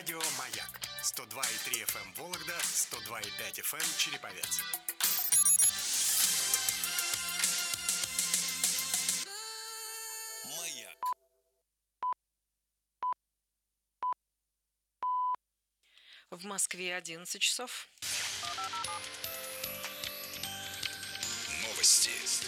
Радио «Маяк». 102,3 FM Вологда, 102,5 FM Череповец. «Маяк». В Москве 11 часов. Новости.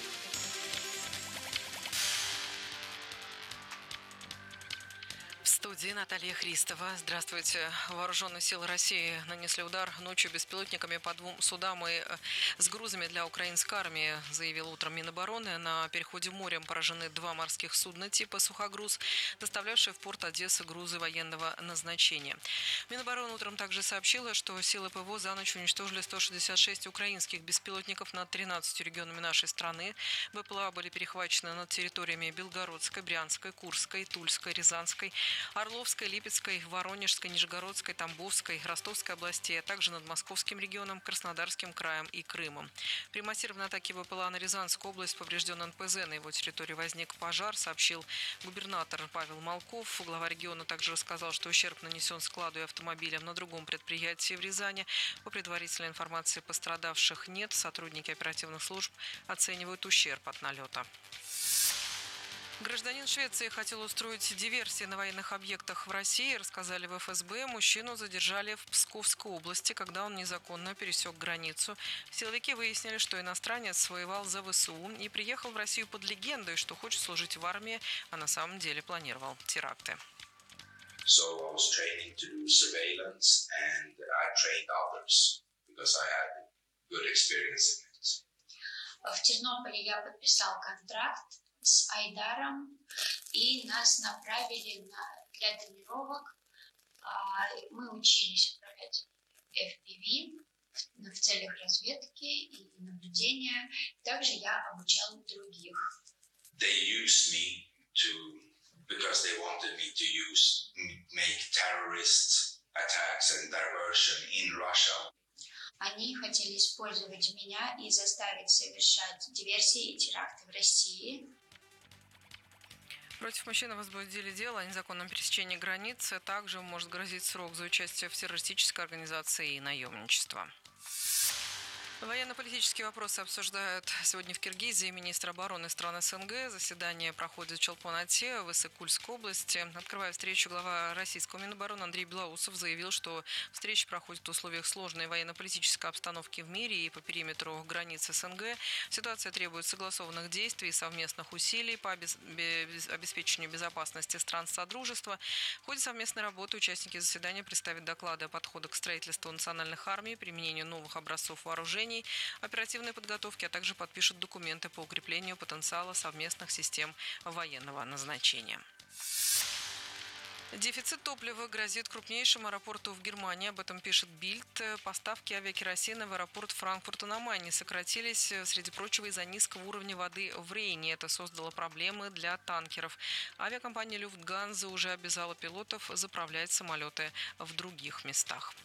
В студии Наталья Христова. Здравствуйте. Вооруженные силы России нанесли удар ночью беспилотниками по двум судам и с грузами для украинской армии, заявил утром Минобороны. На переходе морем поражены два морских судна типа «Сухогруз», доставлявшие в порт Одессы грузы военного назначения. Минобороны утром также сообщила, что силы ПВО за ночь уничтожили 166 украинских беспилотников над 13 регионами нашей страны. БПЛА были перехвачены над территориями Белгородской, Брянской, Курской, Тульской, Рязанской, Орловской, Липецкой, Воронежской, Нижегородской, Тамбовской, Ростовской областей, а также над Московским регионом, Краснодарским краем и Крымом. При массированной атаке БПЛА на Рязанскую область поврежден НПЗ. На его территории возник пожар, сообщил губернатор Павел Малков. Глава региона также рассказал, что ущерб нанесен складу и автомобилям на другом предприятии в Рязани. По предварительной информации пострадавших нет. Сотрудники оперативных служб оценивают ущерб от налета. Гражданин Швеции хотел устроить диверсии на военных объектах в России, рассказали в ФСБ. Мужчину задержали в Псковской области, когда он незаконно пересек границу. Силовики выяснили, что иностранец воевал за ВСУ и приехал в Россию под легендой, что хочет служить в армии, а на самом деле планировал теракты. So I was training to do surveillance and I trained others because I had good experience in it. В Тернополе я подписал контракт с Айдаром, и нас направили для тренировок. Мы учились управлять FPV в целях разведки и наблюдения. Также я обучал других. They used me because they wanted me to make terrorist attacks and diversion in Russia. Они хотели использовать меня и заставить совершать диверсии и теракты в России. Против мужчины возбудили дело о незаконном пересечении границы. Также может грозить срок за участие в террористической организации и наемничество. Военно-политические вопросы обсуждают сегодня в Киргизии министр обороны стран СНГ. Заседание проходит в Чолпон-Ате в Иссык-Кульской области. Открывая встречу, глава российского Минобороны Андрей Белоусов заявил, что встреча проходит в условиях сложной военно-политической обстановки в мире и по периметру границ СНГ. Ситуация требует согласованных действий и совместных усилий по обеспечению безопасности стран Содружества. В ходе совместной работы участники заседания представят доклады о подходах к строительству национальных армий, применению новых образцов вооружений, оперативной подготовки, а также подпишут документы по укреплению потенциала совместных систем военного назначения. Дефицит топлива грозит крупнейшему аэропорту в Германии. Об этом пишет Бильд. Поставки авиакеросина в аэропорт Франкфурта на Майне сократились, среди прочего, из-за низкого уровня воды в Рейне. Это создало проблемы для танкеров. Авиакомпания Люфтганза уже обязала пилотов заправлять самолеты в других местах.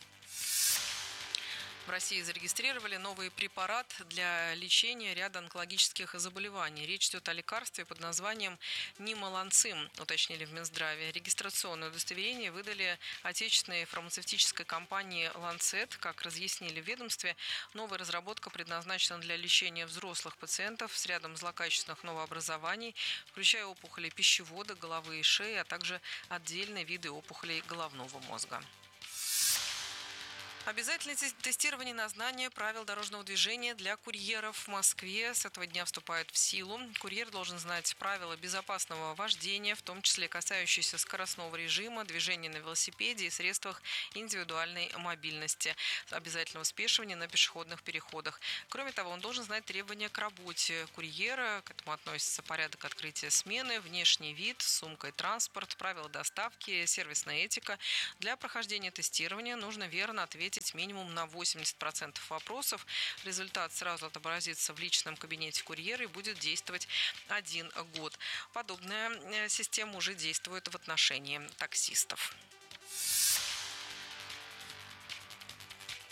В России зарегистрировали новый препарат для лечения ряда онкологических заболеваний. Речь идет о лекарстве под названием Нималанцим, уточнили в Минздраве. Регистрационное удостоверение выдали отечественной фармацевтической компании «Ланцет». Как разъяснили в ведомстве, новая разработка предназначена для лечения взрослых пациентов с рядом злокачественных новообразований, включая опухоли пищевода, головы и шеи, а также отдельные виды опухолей головного мозга. Обязательное тестирование на знание правил дорожного движения для курьеров в Москве с этого дня вступает в силу. Курьер должен знать правила безопасного вождения, в том числе касающиеся скоростного режима, движения на велосипеде и средствах индивидуальной мобильности, обязательного спешивания на пешеходных переходах. Кроме того, он должен знать требования к работе курьера. К этому относятся порядок открытия смены, внешний вид, сумка и транспорт, правила доставки, сервисная этика. Для прохождения тестирования нужно верно ответить минимум на 80% вопросов. Результат сразу отобразится в личном кабинете курьера и будет действовать 1 год. Подобная система уже действует в отношении таксистов.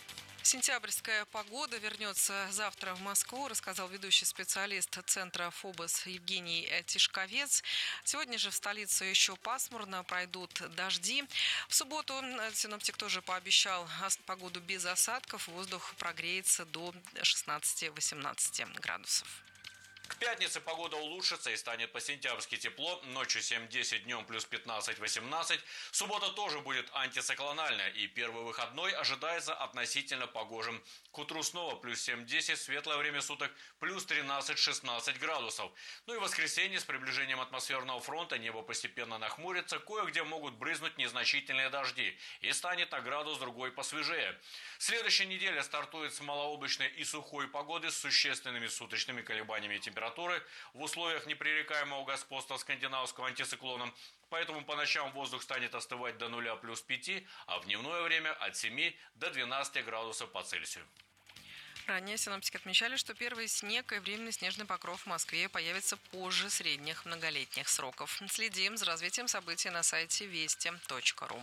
Сентябрьская погода вернется завтра в Москву, рассказал ведущий специалист Центра ФОБОС Евгений Тишковец. Сегодня же в столице еще пасмурно, пройдут дожди. В субботу синоптик тоже пообещал погоду без осадков. Воздух прогреется до 16-18 градусов. К пятнице погода улучшится и станет по-сентябрьски тепло. Ночью 7-10, днем плюс 15-18. Суббота тоже будет антициклональная. И первый выходной ожидается относительно погожим. К утру снова плюс 7-10, светлое время суток плюс 13-16 градусов. Ну и в воскресенье с приближением атмосферного фронта небо постепенно нахмурится. Кое-где могут брызнуть незначительные дожди. И станет на градус-другой посвежее. Следующая неделя стартует с малооблачной и сухой погоды с существенными суточными колебаниями температуры в условиях непререкаемого господства скандинавского антициклона. Поэтому по ночам воздух станет остывать до 0 плюс 5, а в дневное время от 7 до 12 градусов по Цельсию. Ранее синоптики отмечали, что первый снег и временный снежный покров в Москве появится позже средних многолетних сроков. Следим за развитием событий на сайте вести.ру.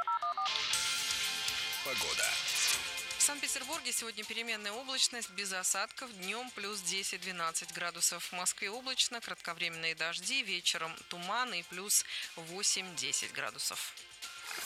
Погода. В Санкт-Петербурге сегодня переменная облачность, без осадков, днем плюс 10-12 градусов. В Москве облачно, кратковременные дожди, вечером туман и плюс 8-10 градусов.